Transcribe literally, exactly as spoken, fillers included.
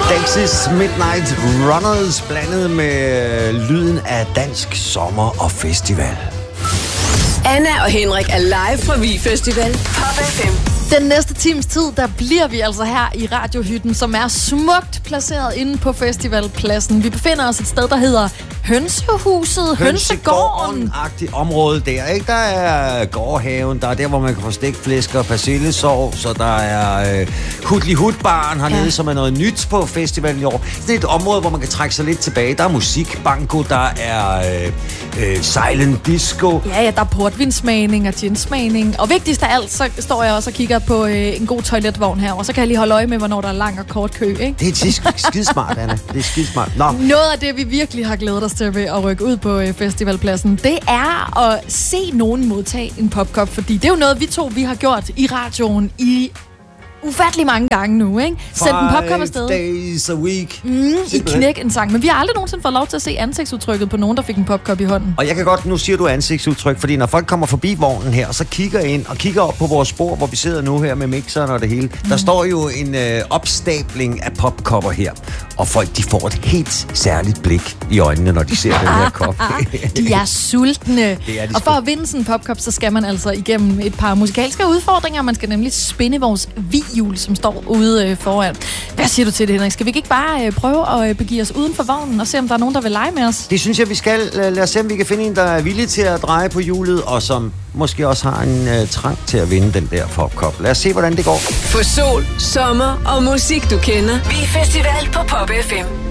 Dexys Midnight Runners blandet med lyden af dansk sommer og festival. Anna og Henrik er live fra Vi Festival. Pop F M. Den næste times tid, der bliver vi altså her i Radiohytten, som er smukt placeret inde på festivalpladsen. Vi befinder os et sted, der hedder Hønsehuset, Hønsegården. Hønsegården-agtigt område der, ikke? Der er gårdhaven, der er der, hvor man kan få stegt flæsk og persillesovs, så der er øh, Hudli Hudbaren hernede, ja. Som er noget nyt på festivalen i år. Det er et område, hvor man kan trække sig lidt tilbage. Der er musik, banko, der er øh, øh, silent disco. Ja, ja, der er portvinsmagning og ginsmagning. Og vigtigst af alt, så står jeg også og kigger på øh, en god toiletvogn herovre. Så kan jeg lige holde øje med, hvornår der er lang og kort kø, ikke? Det er skidesmart, Anna. Det er skidesmart. Nå. Noget af det, vi virkelig har glædet os til ved at rykke ud på øh, festivalpladsen, det er at se nogen modtage en popkop, fordi det er jo noget, vi to vi har gjort i radioen i ufattelig mange gange nu, ikke? Sendt en popkop afsted. Days a week. Mm, I knæk en sang. Men vi har aldrig nogensinde fået lov til at se ansigtsudtrykket på nogen, der fik en popkop i hånden. Og jeg kan godt, nu siger du ansigtsudtryk, fordi når folk kommer forbi vognen her, og så kigger ind og kigger op på vores spor, hvor vi sidder nu her med mixeren og det hele, mm. der står jo en øh, opstabling af popkopper her. Og folk, de får et helt særligt blik i øjnene, når de ser den her kop. De er sultne. Det er de og for at vinde sådan en popkop, så skal man altså igennem et par musikalske udfordringer. Man skal nemlig spinde vores vi-hjul, som står ude øh, foran. Hvad siger du til det, Henrik? Skal vi ikke bare øh, prøve at øh, begive os uden for vognen og se, om der er nogen, der vil lege med os? Det synes jeg, vi skal. Lad os se, om vi kan finde en, der er villig til at dreje på hjulet, og som måske også har en øh, trang til at vinde den der popkop. Lad os se, hvordan det går. For sol, sommer og musik, du kender. Vi Festival på Pop F M.